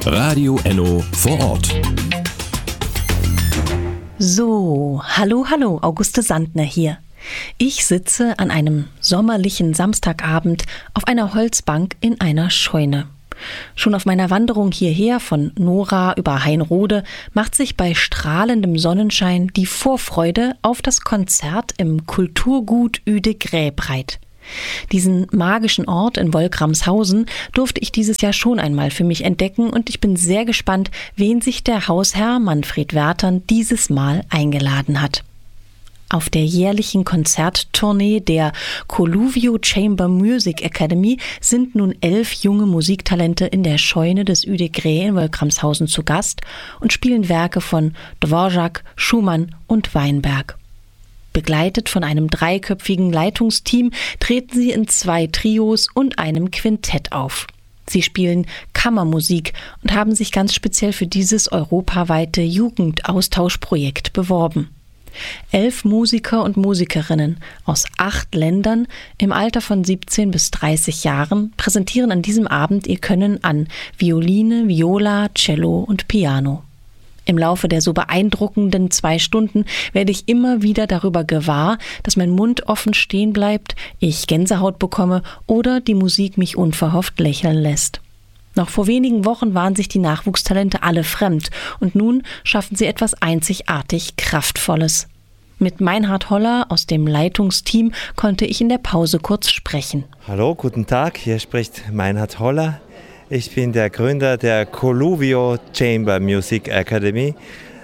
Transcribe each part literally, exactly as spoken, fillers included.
Radio Enno vor Ort. So, hallo, hallo, Auguste Sandner hier. Ich sitze an einem sommerlichen Samstagabend auf einer Holzbank in einer Scheune. Schon auf meiner Wanderung hierher von Nora über Hainrode macht sich bei strahlendem Sonnenschein die Vorfreude auf das Konzert im Kulturgut Uedegräe breit. Diesen magischen Ort in Wolkramshausen durfte ich dieses Jahr schon einmal für mich entdecken und ich bin sehr gespannt, wen sich der Hausherr Manfred Wertern dieses Mal eingeladen hat. Auf der jährlichen Konzerttournee der Colluvio Chamber Music Academy sind nun elf junge Musiktalente in der Scheune des Uedegräe in Wolkramshausen zu Gast und spielen Werke von Dvorak, Schumann und Weinberg. Begleitet von einem dreiköpfigen Leitungsteam treten sie in zwei Trios und einem Quintett auf. Sie spielen Kammermusik und haben sich ganz speziell für dieses europaweite Jugendaustauschprojekt beworben. Elf Musiker und Musikerinnen aus acht Ländern im Alter von siebzehn bis dreißig Jahren präsentieren an diesem Abend ihr Können an Violine, Viola, Cello und Piano. Im Laufe der so beeindruckenden zwei Stunden werde ich immer wieder darüber gewahr, dass mein Mund offen stehen bleibt, ich Gänsehaut bekomme oder die Musik mich unverhofft lächeln lässt. Noch vor wenigen Wochen waren sich die Nachwuchstalente alle fremd und nun schaffen sie etwas einzigartig Kraftvolles. Mit Meinhard Holler aus dem Leitungsteam konnte ich in der Pause kurz sprechen. Hallo, guten Tag, hier spricht Meinhard Holler. Ich bin der Gründer der Colluvio Chamber Music Academy.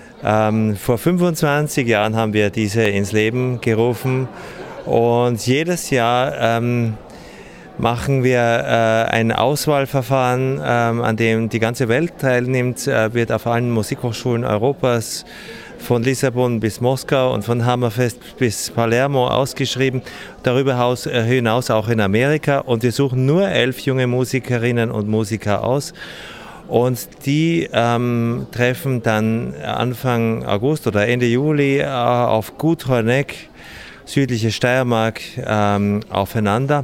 Ähm, vor fünfundzwanzig Jahren haben wir diese ins Leben gerufen und jedes Jahr ähm, machen wir äh, ein Auswahlverfahren, ähm, an dem die ganze Welt teilnimmt, äh, wird auf allen Musikhochschulen Europas von Lissabon bis Moskau und von Hammerfest bis Palermo ausgeschrieben, darüber hinaus auch in Amerika. Und wir suchen nur elf junge Musikerinnen und Musiker aus. Und die ähm, treffen dann Anfang August oder Ende Juli äh, auf Gut Honeck, südliche Steiermark, ähm, aufeinander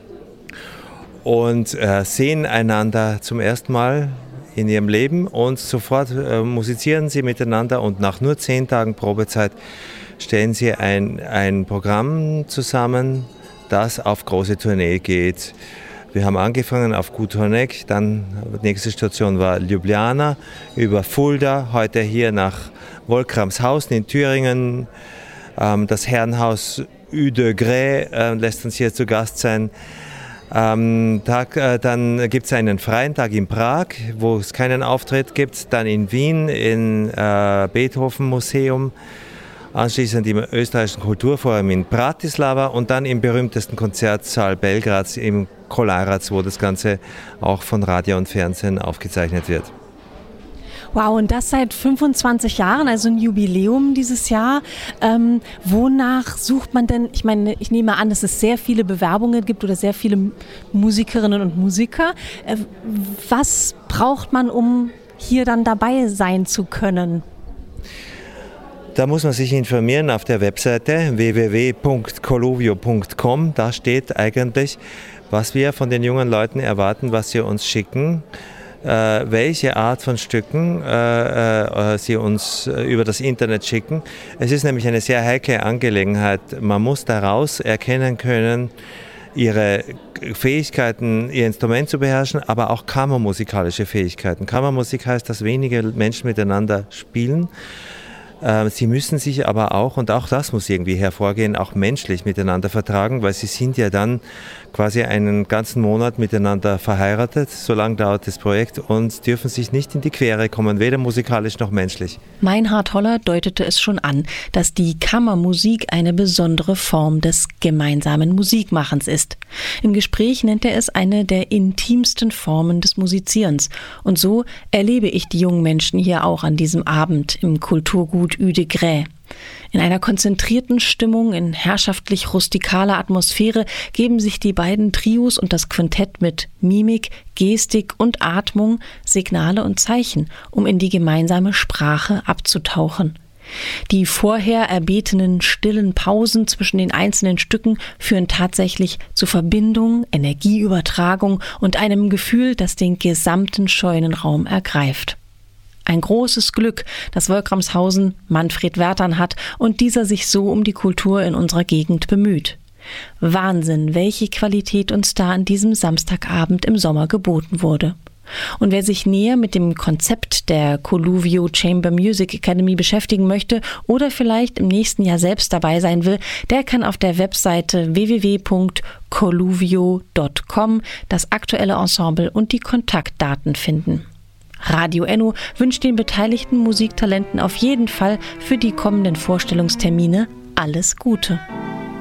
und äh, sehen einander zum ersten Mal in ihrem Leben und sofort äh, musizieren sie miteinander und nach nur zehn Tagen Probezeit stellen sie ein, ein Programm zusammen, das auf große Tournee geht. Wir haben angefangen auf Gut Honeck, dann die nächste Station war Ljubljana, über Fulda, heute hier nach Wolkramshausen in Thüringen. Ähm, das Herrenhaus Uedegräe äh, lässt uns hier zu Gast sein. Ähm, Tag, äh, dann gibt es einen freien Tag in Prag, wo es keinen Auftritt gibt. Dann in Wien, im äh, Beethoven-Museum. Anschließend im österreichischen Kulturforum in Bratislava und dann im berühmtesten Konzertsaal Belgrads, im Kolarac, wo das Ganze auch von Radio und Fernsehen aufgezeichnet wird. Wow, und das seit fünfundzwanzig Jahren, also ein Jubiläum dieses Jahr. Ähm, wonach sucht man denn? Ich meine, ich nehme an, dass es sehr viele Bewerbungen gibt oder sehr viele Musikerinnen und Musiker. Äh, was braucht man, um hier dann dabei sein zu können? Da muss man sich informieren auf der Webseite w w w punkt colluvio punkt com. Da steht eigentlich, was wir von den jungen Leuten erwarten, was sie uns schicken. Äh, welche Art von Stücken äh, äh, sie uns äh, über das Internet schicken. Es ist nämlich eine sehr heikle Angelegenheit. Man muss daraus erkennen können, ihre Fähigkeiten, ihr Instrument zu beherrschen, aber auch kammermusikalische Fähigkeiten. Kammermusik heißt, dass wenige Menschen miteinander spielen. Äh, sie müssen sich aber auch, und auch das muss irgendwie hervorgehen, auch menschlich miteinander vertragen, weil sie sind ja dann quasi einen ganzen Monat miteinander verheiratet, so lange dauert das Projekt, und dürfen sich nicht in die Quere kommen, weder musikalisch noch menschlich. Meinhard Holler deutete es schon an, dass die Kammermusik eine besondere Form des gemeinsamen Musikmachens ist. Im Gespräch nennt er es eine der intimsten Formen des Musizierens. Und so erlebe ich die jungen Menschen hier auch an diesem Abend im Kulturgut Uedegräe. In einer konzentrierten Stimmung, in herrschaftlich rustikaler Atmosphäre geben sich die beiden Trios und das Quintett mit Mimik, Gestik und Atmung Signale und Zeichen, um in die gemeinsame Sprache abzutauchen. Die vorher erbetenen stillen Pausen zwischen den einzelnen Stücken führen tatsächlich zu Verbindung, Energieübertragung und einem Gefühl, das den gesamten Scheunenraum ergreift. Ein großes Glück, dass Wolkramshausen Manfred Werthan hat und dieser sich so um die Kultur in unserer Gegend bemüht. Wahnsinn, welche Qualität uns da an diesem Samstagabend im Sommer geboten wurde. Und wer sich näher mit dem Konzept der Coluvio Chamber Music Academy beschäftigen möchte oder vielleicht im nächsten Jahr selbst dabei sein will, der kann auf der Webseite w w w punkt coluvio punkt com das aktuelle Ensemble und die Kontaktdaten finden. Radio Enno wünscht den beteiligten Musiktalenten auf jeden Fall für die kommenden Vorstellungstermine alles Gute.